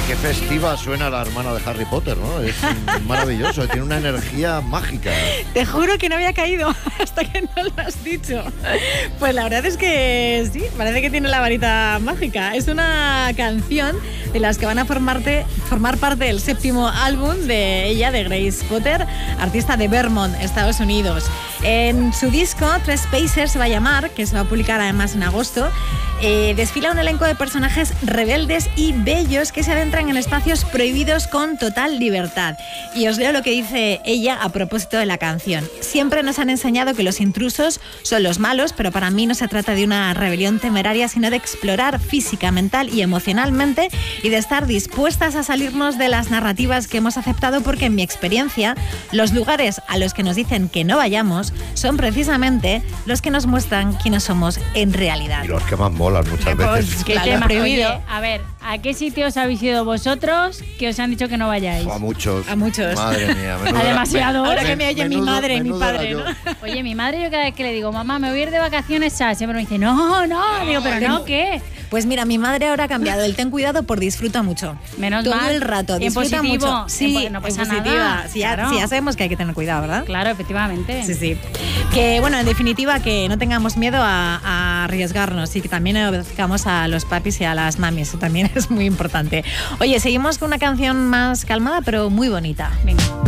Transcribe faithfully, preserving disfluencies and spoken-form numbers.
qué festiva suena la hermana de Harry Potter, ¿no? Es maravilloso, tiene una energía mágica. Te juro que no había caído hasta que no lo has dicho. Pues la verdad es que sí, parece que tiene la varita mágica. Es una canción de las que van a formarte, formar parte del séptimo álbum de ella, de Grace Potter, artista de Vermont, Estados Unidos. En su disco, Tres Pacers se va a llamar, que se va a publicar además en agosto, eh, desfila un elenco de personajes rebeldes y bellos que se adentran en espacios prohibidos con total libertad. Y os leo lo que dice ella a propósito de la canción. Siempre nos han enseñado que los intrusos son los malos, pero para mí no se trata de una rebelión temeraria, sino de explorar física, mental y emocionalmente y de estar dispuestas a salirnos de las narrativas que hemos aceptado, porque en mi experiencia, los lugares a los que nos dicen que no vayamos son precisamente los que nos muestran quiénes somos en realidad. Y los que más molan muchas veces. Pues, ¿qué Claro, tema? prohibido. Oye, a ver, ¿a qué sitios habéis ido vosotros que os han dicho que no vayáis? A muchos. A muchos. Madre mía. A demasiado. Ahora que me oye mi madre y mi menudo padre, era ¿no? yo. Oye, mi madre, yo cada vez que le digo, mamá, me voy a ir de vacaciones a... Siempre me dice, no, no. Digo, pero no, ¿qué? Pues mira, mi madre ahora ha cambiado el ten cuidado por disfruta mucho. Menos Todo mal. el rato, En disfruta positivo, mucho. en Sí, po- no pasa en positiva. nada. Sí, ya, Claro. sí, ya sabemos que hay que tener cuidado, ¿verdad? Claro, efectivamente. Sí, sí. Que bueno, en definitiva, que no tengamos miedo a, a arriesgarnos y que también obedezcamos a los papis y a las mamis. Eso también es muy importante. Oye, seguimos con una canción más calmada, pero muy bonita. Venga.